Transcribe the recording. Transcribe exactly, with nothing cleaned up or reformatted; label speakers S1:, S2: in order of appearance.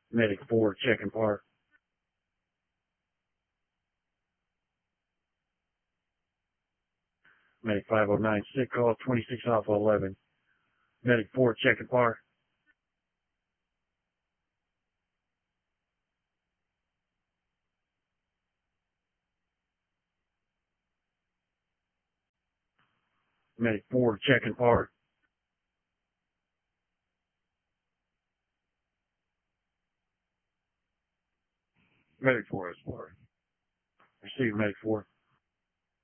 S1: Medic four, checking part. Medic five oh nine, sick call, twenty-six Alpha eleven. Medic four, checking part. Medic four, checking part. Medic four is four. Receive Medic four.